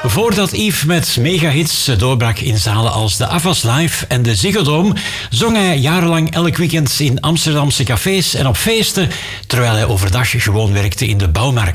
Voordat Yves met megahits doorbrak in zalen als de Afas Live en de Ziggo Dome, zong hij jarenlang elk weekend in Amsterdamse cafés en op feesten, terwijl hij overdag gewoon werkte in de bouwmarkt.